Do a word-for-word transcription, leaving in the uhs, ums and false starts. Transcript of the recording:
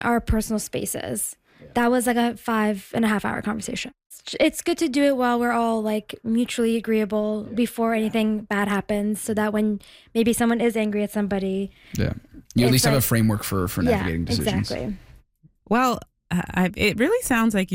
our personal spaces. That was like a five and a half hour conversation. It's good to do it while we're all like mutually agreeable before anything bad happens, so that when maybe someone is angry at somebody, yeah, you at least like, have a framework for for navigating yeah, decisions. Exactly. Well, I, it really sounds like